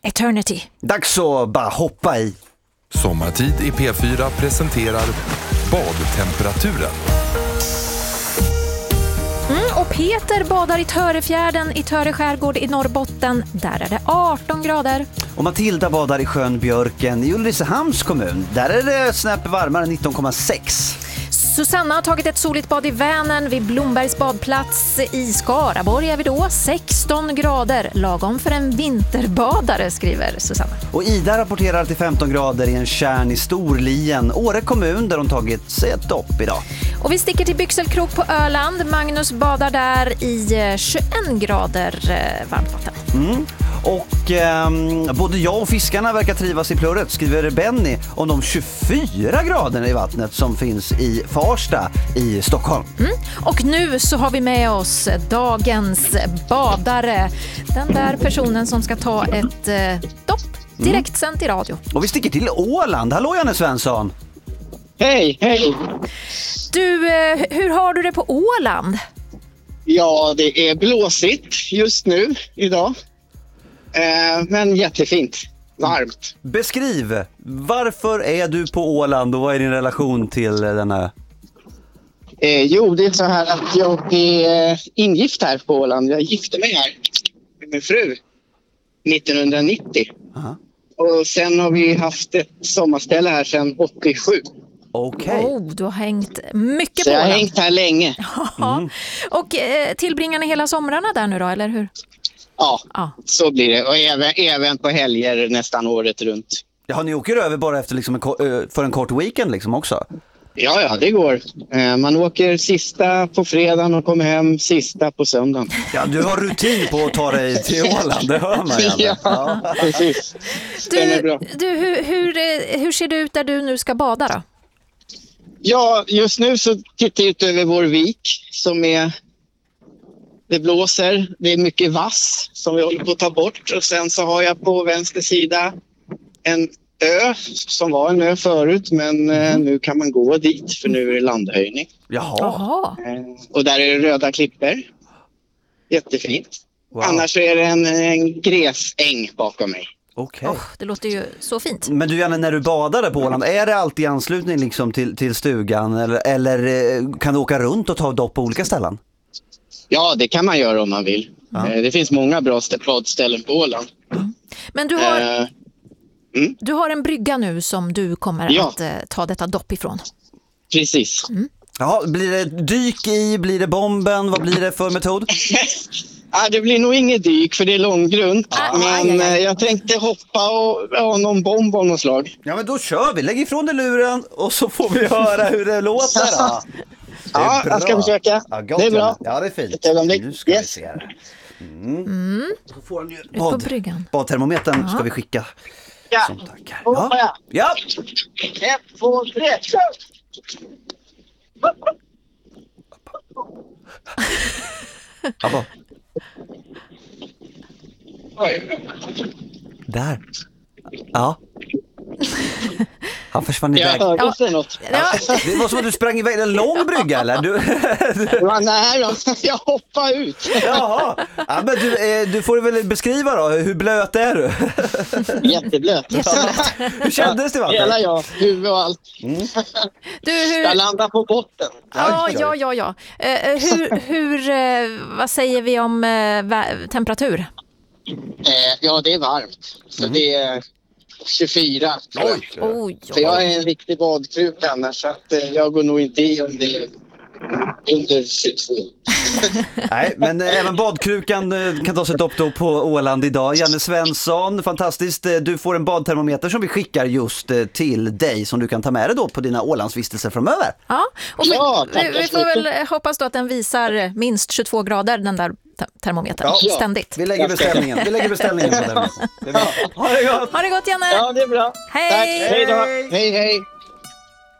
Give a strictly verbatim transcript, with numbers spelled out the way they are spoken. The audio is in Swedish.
Eternity. Dags att bara hoppa i. Sommartid i P fyra presenterar badtemperaturen. Mm, och Peter badar i Törefjärden i Töre skärgård i Norrbotten. Där är det arton grader. Och Matilda badar i sjön Björken i Ulricehamns kommun. Där är det snäpp varmare, nitton komma sex. Susanna har tagit ett soligt bad i Vänern vid Blombergs badplats. I Skaraborg är vi då sexton grader, lagom för en vinterbadare, skriver Susanna. Och Ida rapporterar till femton grader i en kärn i Storlien, Åre kommun, där de tagit sig ett dopp idag. Och vi sticker till Byxelkrok på Öland. Magnus badar där i tjugoett grader varmt vatten. Mm. Och eh, både jag och fiskarna verkar trivas i plurret, skriver Benny om de tjugofyra graderna i vattnet som finns i Farsta i Stockholm. Mm. Och nu så har vi med oss dagens badare. Den där personen som ska ta ett eh, dopp direkt sänt i radio. Och vi sticker till Åland. Hallå Janne Svensson. Hej, hej. Du, eh, hur har du det på Åland? Ja, det är blåsigt just nu idag. Eh, men jättefint. Varmt. Beskriv, varför är du på Åland och vad är din relation till denna? Eh, jo, det är så här att jag är ingift här på Åland. Jag gifte mig här med min fru nittonhundranittio. Aha. Och sen har vi haft ett sommarställe här sedan åttiosju. Okej. Okay. Oh, du har hängt mycket Så på jag har Åland. hängt här länge. Mm. Och eh, tillbringar ni hela somrarna där nu då, eller hur? Ja, Ja. så blir det. Och även, även på helger nästan året runt. Ja, ni åker över bara efter liksom en, för en kort weekend liksom också? Ja, ja, det går. Eh, man åker sista på fredagen och kommer hem sista på söndagen. Ja, du har rutin på att ta dig till Åland, det hör man. Ja, ja, precis. Du, bra. du hur, hur, hur ser det ut där du nu ska bada då? Ja, just nu så tittar jag ut över vår vik som är... Det blåser, det är mycket vass som vi håller på att ta bort. Och sen så har jag på vänster sida en ö som var en ö förut, men mm. eh, nu kan man gå dit för nu är det landhöjning. Jaha. Jaha. Eh, och där är det röda klippor. Jättefint. Wow. Annars så är det en, en gräsäng bakom mig. Okej. Oh, det låter ju så fint. Men du Janne, när du badade på Åland, är det alltid i anslutning liksom till, till stugan eller, eller eh, kan du åka runt och ta dopp på olika ställen? Ja, det kan man göra om man vill. Ja. Eh, det finns många bra st- badställen på Åland. Mm. Men du har, Eh, mm. du har en brygga nu som du kommer Ja. att eh, ta detta dopp ifrån. Precis. Mm. Ja, blir det dyk i, blir det bomben, vad blir det för metod? Ja, det blir nog inget dyk för det är långgrunt. Ah, men aj, aj, aj. eh, jag tänkte hoppa och ha någon bomb av något slag. Ja, men då kör vi, lägg ifrån dig luren och så får vi höra hur det låter då. Det är Ja, bra. jag ska försöka. Ja, gott, Det är bra. Janne. Ja, det är fint. Ett ögonblick. Nu ska Yes. vi se det. Mm. Mm. Så får han ju Ut på bad, bryggan. badtermometern Ja. ska vi skicka. Ja, Som tackar. då hoppar Ja. jag. Ja. Ett, två, tre, kör! Ja, bra. Oj. Där. Ja. Han försvann Jag iväg. hörde Ja. sig något. Ja. Det var som att du sprang iväg en lång brygga, eller? Du... Ja, nej då, jag hoppar ut. Jaha. Ja, men du, eh, du får väl beskriva då, hur blöt är du? Jätteblöt. Hur kändes det Hela vattnet? jag, huvud och allt. Du, hur... Jag landar på botten. Ja, Oj, oj. ja, ja, ja. Eh, hur, hur, eh, vad säger vi om eh, vä- temperatur? Eh, ja, det är varmt. Så det är tjugofyra. Oj. Oj, För jag är en riktig badkruka annars, så att eh, jag går nog inte i om det är under tjugotvå. Nej, men eh, även badkrukan eh, kan ta sig ett dopp då på Åland idag. Janne Svensson, fantastiskt. Eh, Du får en badtermometer som vi skickar just eh, till dig som du kan ta med dig då på dina Ålandsvistelser framöver. Ja, och vi, Ja, tack vi, vi så får mycket. väl hoppas då att den visar minst tjugotvå grader, den där te- termometern, Ja. ständigt. Vi lägger beställningen. Vi lägger beställningen på den. Det är bra. Ha det gott! Ha det gott, Janne! Ja, det är bra. Hej! Tack. Hej då. Hej, hej.